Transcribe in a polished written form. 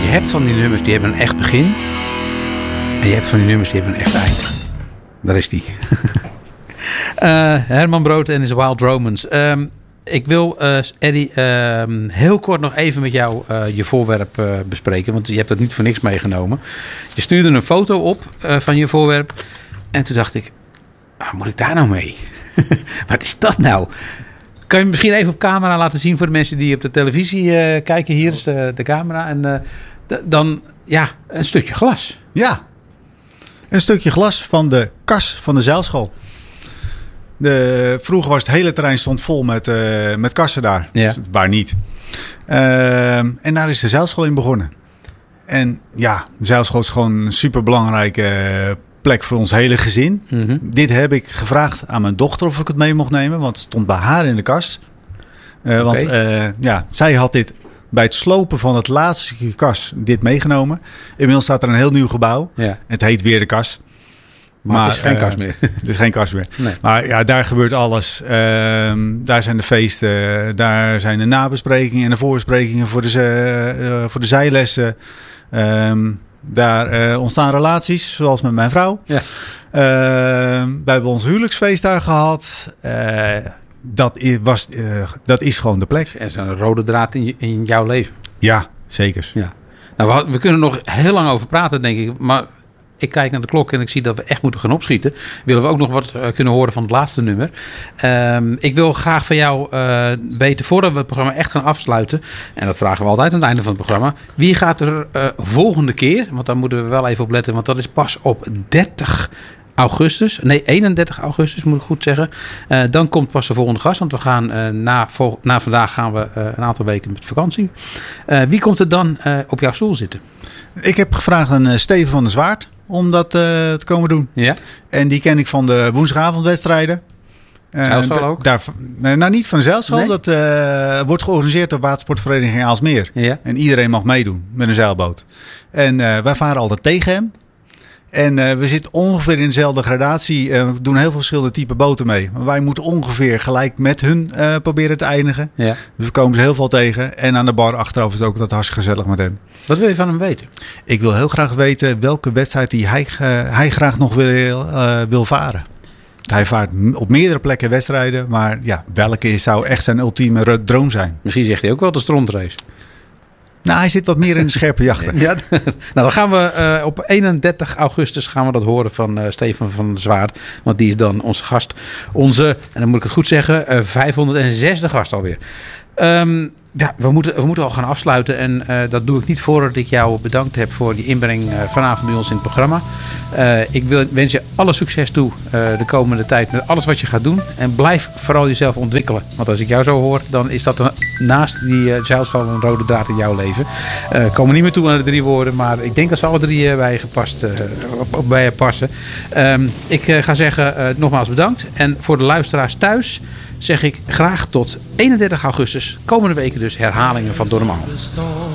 Je hebt van die nummers die hebben een echt begin. En je hebt van die nummers die hebben een echt eind. Daar is die. Herman Brood en his Wild Romance. Ik wil, Eddie, heel kort nog even met jou je voorwerp bespreken. Want je hebt dat niet voor niks meegenomen. Je stuurde een foto op van je voorwerp. En toen dacht ik, wat moet ik daar nou mee? Wat is dat nou? Kan je misschien even op camera laten zien voor de mensen die op de televisie kijken. Hier is de camera. En dan, ja, een stukje glas. Ja, een stukje glas van de kas van de zeilschool. Vroeger was het hele terrein stond vol met kassen daar. Ja. Dus waar niet. En daar is de zeilschool in begonnen. En ja, de zeilschool is gewoon een superbelangrijke plek voor ons hele gezin. Mm-hmm. Dit heb ik gevraagd aan mijn dochter of ik het mee mocht nemen. Want het stond bij haar in de kast. Want zij had dit bij het slopen van het laatste stukje kas dit meegenomen. Inmiddels staat er een heel nieuw gebouw. Ja. Het heet weer de kas. Maar het is geen kas meer. Het is geen kas meer. Nee. Maar ja, daar gebeurt alles. Daar zijn de feesten. Daar zijn de nabesprekingen en de voorbesprekingen voor de zijlessen. Daar ontstaan relaties, zoals met mijn vrouw. Ja. We hebben ons huwelijksfeest daar gehad. Dat is gewoon de plek. Er is een rode draad in jouw leven. Ja, zeker. Ja. Nou, we kunnen er nog heel lang over praten, denk ik. Maar ik kijk naar de klok en ik zie dat we echt moeten gaan opschieten. Willen we ook nog wat kunnen horen van het laatste nummer. Ik wil graag van jou weten, voordat we het programma echt gaan afsluiten. En dat vragen we altijd aan het einde van het programma. Wie gaat er volgende keer, want daar moeten we wel even op letten. Want dat is pas op 31 augustus moet ik goed zeggen. Dan komt pas de volgende gast. Want we gaan na vandaag gaan we een aantal weken met vakantie. Wie komt er dan op jouw stoel zitten? Ik heb gevraagd aan Steven van der Zwaard om dat te komen doen. Ja. En die ken ik van de woensdagavondwedstrijden. Zeilschool ook? Nou, niet van de zeilschool. Nee? Dat wordt georganiseerd door watersportvereniging Aalsmeer. Ja. En iedereen mag meedoen met een zeilboot. En wij varen altijd tegen hem. En we zitten ongeveer in dezelfde gradatie. We doen heel veel verschillende type boten mee. Maar wij moeten ongeveer gelijk met hun proberen te eindigen. Ja. Dus we komen ze heel veel tegen. En aan de bar achteraf is het ook dat hartstikke gezellig met hem. Wat wil je van hem weten? Ik wil heel graag weten welke wedstrijd die hij graag nog wil varen. Hij vaart op meerdere plekken wedstrijden. Maar ja, welke zou echt zijn ultieme droom zijn? Misschien zegt hij ook wel de strontrace. Nou, hij zit wat meer in de scherpe jachten. Ja, nou, dan gaan we op 31 augustus gaan we dat horen van Steven van der Zwaard. Want die is dan onze gast. En dan moet ik het goed zeggen, 506e gast alweer. Ja, we moeten al gaan afsluiten. En dat doe ik niet voordat ik jou bedankt heb voor die inbreng vanavond bij ons in het programma. Ik wens je alle succes toe de komende tijd met alles wat je gaat doen. En blijf vooral jezelf ontwikkelen. Want als ik jou zo hoor, dan is dat naast die zeilschool een rode draad in jouw leven. Komen niet meer toe aan de 3 woorden. Maar ik denk dat ze alle 3 bij je passen. Ik ga zeggen nogmaals bedankt. En voor de luisteraars thuis zeg ik graag tot 31 augustus. Komende weken dus herhalingen van Door de Mangel.